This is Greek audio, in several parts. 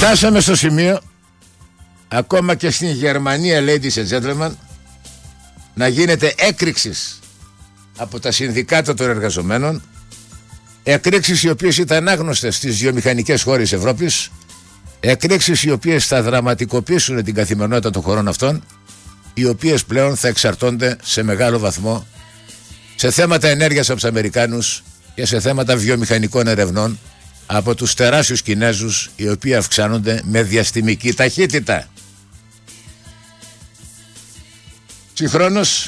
Φτάσαμε στο σημείο, ακόμα και στην Γερμανία, ladies and gentlemen, να γίνεται έκρηξης από τα συνδικάτα των εργαζομένων, εκρήξεις οι οποίες ήταν άγνωστες στις βιομηχανικές χώρες της Ευρώπης, εκρήξεις οι οποίες θα δραματικοποιήσουν την καθημερινότητα των χωρών αυτών, οι οποίες πλέον θα εξαρτώνται σε μεγάλο βαθμό σε θέματα ενέργειας από τους Αμερικάνους και σε θέματα βιομηχανικών ερευνών από τους τεράστιους Κινέζους, οι οποίοι αυξάνονται με διαστημική ταχύτητα. Συγχρόνως,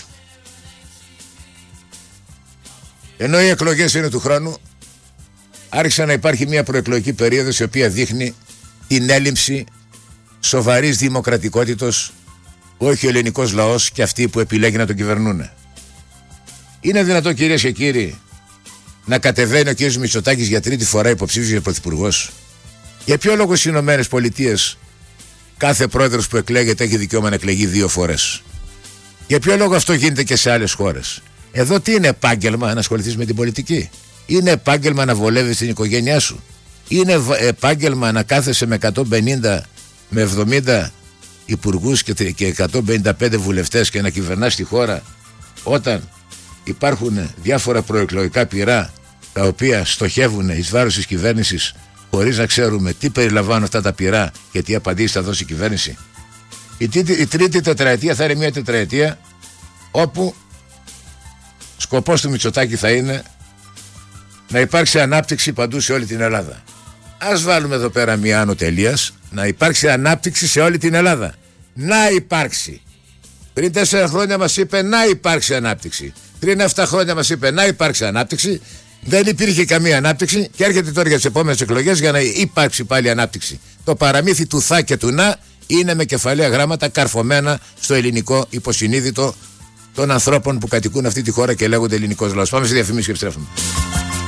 ενώ οι εκλογές είναι του χρόνου, άρχισε να υπάρχει μια προεκλογική περίοδος η οποία δείχνει την έλλειψη σοβαρής δημοκρατικότητος που έχει ο ελληνικός λαός και αυτοί που επιλέγει να τον κυβερνούν. Είναι δυνατό, κυρίες και κύριοι, να κατεβαίνει ο κ. Μητσοτάκης για τρίτη φορά υποψήφιος για πρωθυπουργός? Για ποιο λόγο στις Ηνωμένες Πολιτείες κάθε πρόεδρος που εκλέγεται έχει δικαίωμα να εκλεγεί 2 φορές? Για ποιο λόγο αυτό γίνεται και σε άλλες χώρες? Εδώ τι είναι επάγγελμα να ασχοληθείς με την πολιτική? Είναι επάγγελμα να βολεύεις την οικογένειά σου? Είναι επάγγελμα να κάθεσαι με 150 με 70 υπουργούς και 155 βουλευτές και να κυβερνάς τη χώρα όταν υπάρχουν διάφορα προεκλογικά πυρά τα οποία στοχεύουν εις βάρος της κυβέρνησης χωρίς να ξέρουμε τι περιλαμβάνουν αυτά τα πυρά και τι απαντήσεις θα δώσει η κυβέρνηση? Η τρίτη τετραετία θα είναι μια τετραετία όπου σκοπός του Μητσοτάκη θα είναι να υπάρξει ανάπτυξη παντού σε όλη την Ελλάδα. Ας βάλουμε εδώ πέρα μια άνω τελείας, να υπάρξει ανάπτυξη σε όλη την Ελλάδα. Να υπάρξει. Πριν 4 χρόνια μας είπε να υπάρξει ανάπτυξη. Πριν 7 χρόνια μας είπε να υπάρξει ανάπτυξη. Δεν υπήρχε καμία ανάπτυξη και έρχεται τώρα για τις επόμενες εκλογές για να υπάρξει πάλι ανάπτυξη. Το παραμύθι του θα και του να είναι με κεφαλαία γράμματα καρφωμένα στο ελληνικό υποσυνείδητο των ανθρώπων που κατοικούν αυτή τη χώρα και λέγονται ελληνικός λαός. Πάμε στη διαφημίση και επιστρέφουμε.